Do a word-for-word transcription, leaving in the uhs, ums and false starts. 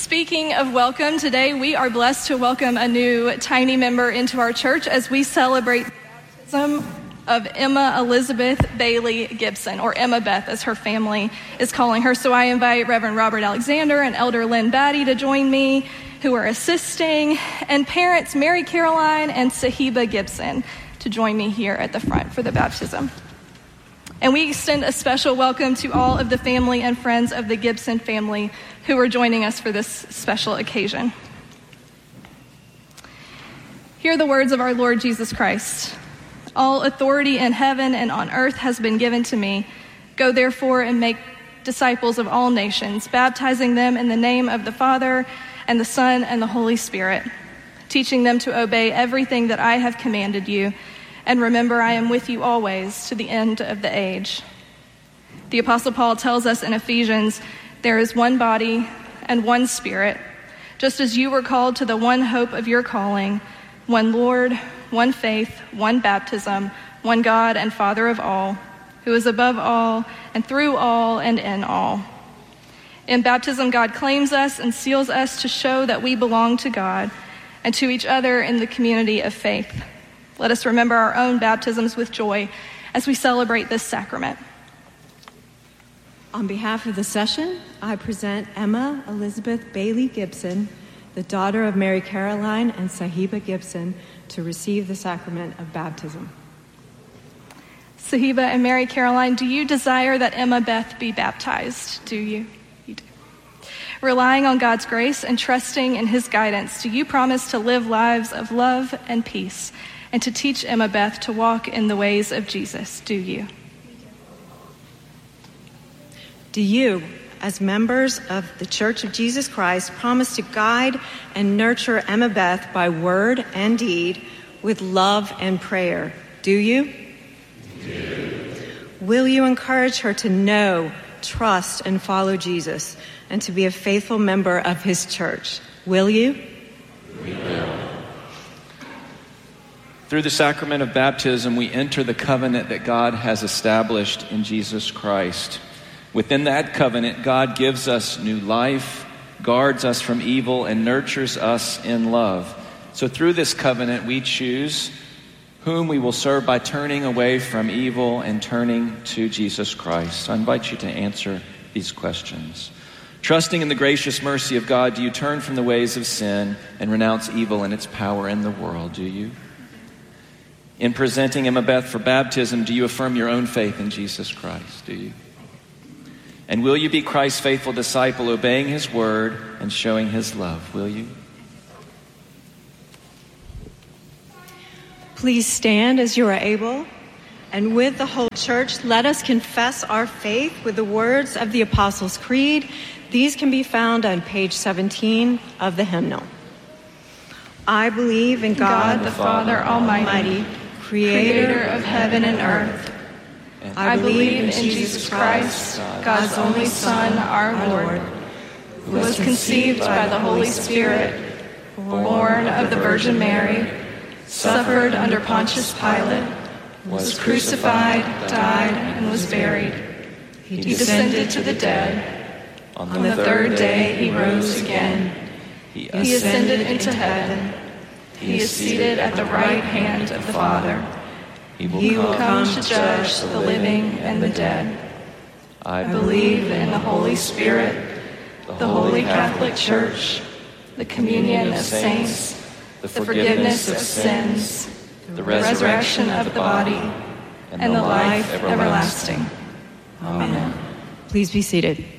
Speaking of welcome, today we are blessed to welcome a new tiny member into our church as we celebrate the baptism of Emma Elizabeth Bailey Gibson, or Emma Beth as her family is calling her. So I invite Reverend Robert Alexander and Elder Lynn Batty to join me, who are assisting, and parents Mary Caroline and Sahiba Gibson to join me here at the front for the baptism. And we extend a special welcome to all of the family and friends of the Gibson family who are joining us for this special occasion. Hear the words of our Lord Jesus Christ. All authority in heaven and on earth has been given to me. Go therefore and make disciples of all nations, baptizing them in the name of the Father and the Son and the Holy Spirit, teaching them to obey everything that I have commanded you. And remember, I am with you always to the end of the age. The Apostle Paul tells us in Ephesians, there is one body and one Spirit, just as you were called to the one hope of your calling, one Lord, one faith, one baptism, one God and Father of all, who is above all and through all and in all. In baptism, God claims us and seals us to show that we belong to God and to each other in the community of faith. Let us remember our own baptisms with joy as we celebrate this sacrament. On behalf of the session, I present Emma Elizabeth Bailey Gibson, the daughter of Mary Caroline and Sahiba Gibson, to receive the sacrament of baptism. Sahiba and Mary Caroline, do you desire that Emma Beth be baptized? Do you? You do. Relying on God's grace and trusting in his guidance, do you promise to live lives of love and peace and to teach Emma Beth to walk in the ways of Jesus? Do you? Do you, as members of the Church of Jesus Christ, promise to guide and nurture Emma Beth by word and deed with love and prayer? Do you? Do. Will you encourage her to know, trust, and follow Jesus, and to be a faithful member of his church? Will you? We will. Through the sacrament of baptism, we enter the covenant that God has established in Jesus Christ. Within that covenant, God gives us new life, guards us from evil, and nurtures us in love. So through this covenant, we choose whom we will serve by turning away from evil and turning to Jesus Christ. I invite you to answer these questions. Trusting in the gracious mercy of God, do you turn from the ways of sin and renounce evil and its power in the world? Do you? In presenting Emma Beth for baptism, do you affirm your own faith in Jesus Christ? Do you? And will you be Christ's faithful disciple, obeying his word and showing his love? Will you? Please stand as you are able, and with the whole church, let us confess our faith with the words of the Apostles' Creed. These can be found on page seventeen of the hymnal. I believe in God, God the Father Almighty, Almighty creator of heaven and earth. I believe in Jesus Christ, God's only Son, our Lord, who was conceived by the Holy Spirit, born of the Virgin Mary, suffered under Pontius Pilate, was crucified, died, and was buried. He descended to the dead. On the third day he rose again. He ascended into heaven. He is seated at the right hand of the Father. He will, he will come, come to judge the living and the dead. I believe in the Holy Spirit, the Holy Catholic Church, the communion of saints, the forgiveness of sins, the resurrection of the body, and the life everlasting. Amen. Please be seated.